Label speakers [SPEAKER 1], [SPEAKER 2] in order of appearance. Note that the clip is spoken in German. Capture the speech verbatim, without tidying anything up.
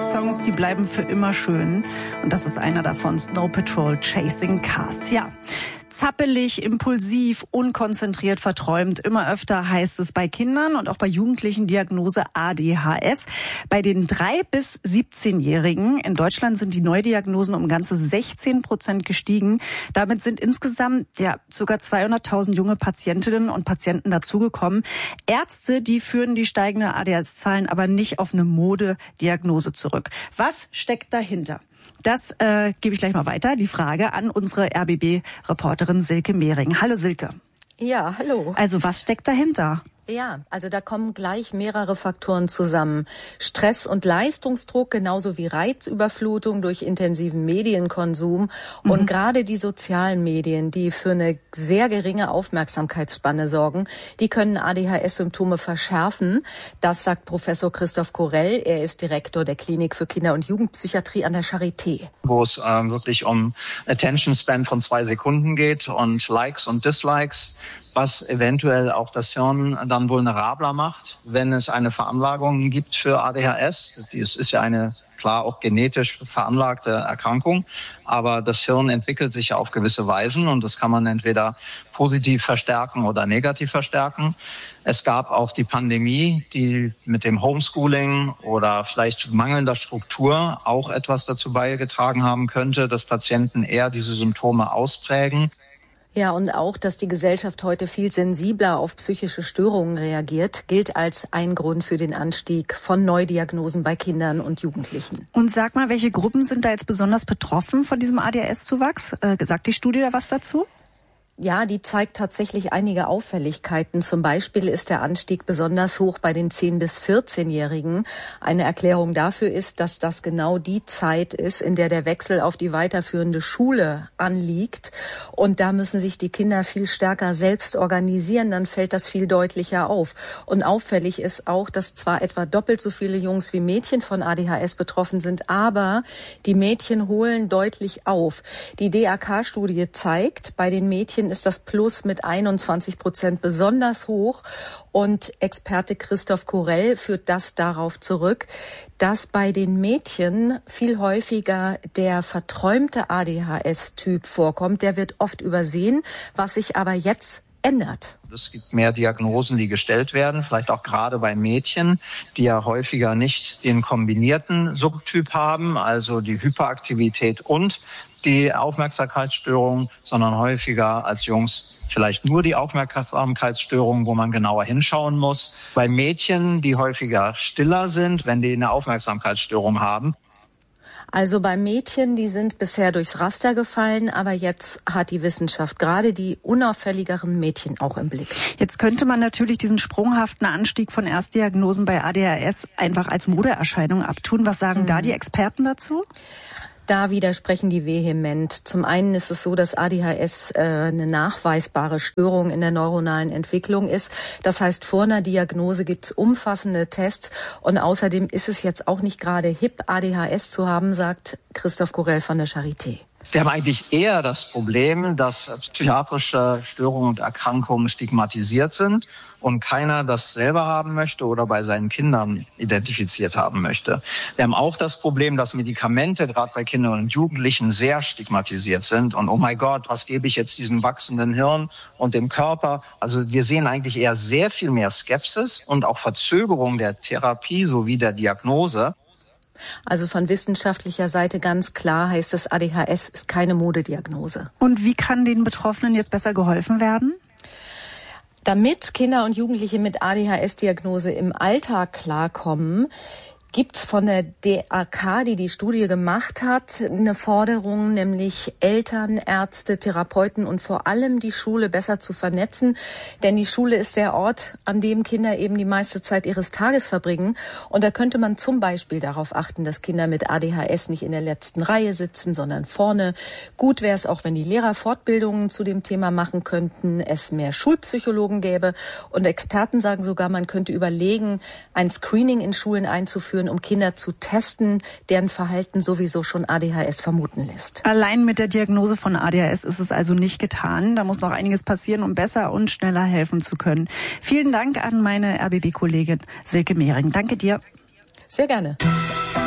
[SPEAKER 1] Songs, die bleiben für immer schön. Und das ist einer davon, Snow Patrol Chasing Cars. Ja. Zappelig, impulsiv, unkonzentriert, verträumt. Immer öfter heißt es bei Kindern und auch bei Jugendlichen Diagnose A D H S. Bei den drei bis siebzehnjährigen in Deutschland sind die Neudiagnosen um ganze sechzehn Prozent gestiegen. Damit sind insgesamt ja ca. zweihunderttausend junge Patientinnen und Patienten dazugekommen. Ärzte, die führen die steigenden A D H S-Zahlen aber nicht auf eine Modediagnose zurück. Was steckt dahinter? Das äh, gebe ich gleich mal weiter, die Frage an unsere R B B-Reporterin Silke Mehring. Hallo Silke.
[SPEAKER 2] Ja, hallo.
[SPEAKER 1] Also was steckt dahinter?
[SPEAKER 2] Ja, also da kommen gleich mehrere Faktoren zusammen. Stress und Leistungsdruck, genauso wie Reizüberflutung durch intensiven Medienkonsum mhm. und gerade die sozialen Medien, die für eine sehr geringe Aufmerksamkeitsspanne sorgen, die können A D H S-Symptome verschärfen. Das sagt Professor Christoph Korell. Er ist Direktor der Klinik für Kinder- und Jugendpsychiatrie an der Charité.
[SPEAKER 3] Wo es ähm, wirklich um Attention Span von zwei Sekunden geht und Likes und Dislikes, was eventuell auch das Hirn dann vulnerabler macht, wenn es eine Veranlagung gibt für A D H S. Das ist ja eine klar auch genetisch veranlagte Erkrankung, aber das Hirn entwickelt sich ja auf gewisse Weisen und das kann man entweder positiv verstärken oder negativ verstärken. Es gab auch die Pandemie, die mit dem Homeschooling oder vielleicht mangelnder Struktur auch etwas dazu beigetragen haben könnte, dass Patienten eher diese Symptome ausprägen.
[SPEAKER 2] Ja, und auch, dass die Gesellschaft heute viel sensibler auf psychische Störungen reagiert, gilt als ein Grund für den Anstieg von Neudiagnosen bei Kindern und Jugendlichen.
[SPEAKER 1] Und sag mal, welche Gruppen sind da jetzt besonders betroffen von diesem A D H S-Zuwachs? Äh, sagt die Studie da was dazu?
[SPEAKER 2] Ja, die zeigt tatsächlich einige Auffälligkeiten. Zum Beispiel ist der Anstieg besonders hoch bei den zehn- bis vierzehnjährigen. Eine Erklärung dafür ist, dass das genau die Zeit ist, in der der Wechsel auf die weiterführende Schule anliegt. Und da müssen sich die Kinder viel stärker selbst organisieren, dann fällt das viel deutlicher auf. Und auffällig ist auch, dass zwar etwa doppelt so viele Jungs wie Mädchen von A D H S betroffen sind, aber die Mädchen holen deutlich auf. Die D A K-Studie zeigt, bei den Mädchen ist das Plus mit einundzwanzig Prozent besonders hoch. Und Experte Christoph Korell führt das darauf zurück, dass bei den Mädchen viel häufiger der verträumte A D H S-Typ vorkommt. Der wird oft übersehen, was sich aber jetzt ändert.
[SPEAKER 3] Es gibt mehr Diagnosen, die gestellt werden, vielleicht auch gerade bei Mädchen, die ja häufiger nicht den kombinierten Subtyp haben, also die Hyperaktivität und die Aufmerksamkeitsstörung, sondern häufiger als Jungs vielleicht nur die Aufmerksamkeitsstörung, wo man genauer hinschauen muss. Bei Mädchen, die häufiger stiller sind, wenn die eine Aufmerksamkeitsstörung haben.
[SPEAKER 2] Also bei Mädchen, die sind bisher durchs Raster gefallen, aber jetzt hat die Wissenschaft gerade die unauffälligeren Mädchen auch im Blick.
[SPEAKER 1] Jetzt könnte man natürlich diesen sprunghaften Anstieg von Erstdiagnosen bei A D H S einfach als Modeerscheinung abtun. Was sagen mhm. da die Experten dazu?
[SPEAKER 2] Da widersprechen die vehement. Zum einen ist es so, dass A D H S äh, eine nachweisbare Störung in der neuronalen Entwicklung ist. Das heißt, vor einer Diagnose gibt es umfassende Tests und außerdem ist es jetzt auch nicht gerade hip, A D H S zu haben, sagt Christoph Korell von der Charité.
[SPEAKER 3] Wir haben eigentlich eher das Problem, dass psychiatrische Störungen und Erkrankungen stigmatisiert sind und keiner das selber haben möchte oder bei seinen Kindern identifiziert haben möchte. Wir haben auch das Problem, dass Medikamente gerade bei Kindern und Jugendlichen sehr stigmatisiert sind. Und oh mein Gott, was gebe ich jetzt diesem wachsenden Hirn und dem Körper? Also wir sehen eigentlich eher sehr viel mehr Skepsis und auch Verzögerung der Therapie sowie der Diagnose.
[SPEAKER 2] Also von wissenschaftlicher Seite ganz klar heißt es, A D H S ist keine Modediagnose.
[SPEAKER 1] Und wie kann den Betroffenen jetzt besser geholfen werden?
[SPEAKER 2] Damit Kinder und Jugendliche mit A D H S-Diagnose im Alltag klarkommen, gibt's von der D A K, die die Studie gemacht hat, eine Forderung, nämlich Eltern, Ärzte, Therapeuten und vor allem die Schule besser zu vernetzen. Denn die Schule ist der Ort, an dem Kinder eben die meiste Zeit ihres Tages verbringen. Und da könnte man zum Beispiel darauf achten, dass Kinder mit A D H S nicht in der letzten Reihe sitzen, sondern vorne. Gut wäre es auch, wenn die Lehrer Fortbildungen zu dem Thema machen könnten, es mehr Schulpsychologen gäbe. Und Experten sagen sogar, man könnte überlegen, ein Screening in Schulen einzuführen, um Kinder zu testen, deren Verhalten sowieso schon A D H S vermuten lässt.
[SPEAKER 1] Allein mit der Diagnose von A D H S ist es also nicht getan. Da muss noch einiges passieren, um besser und schneller helfen zu können. Vielen Dank an meine R B B-Kollegin Silke Mehring. Danke dir.
[SPEAKER 2] Sehr gerne.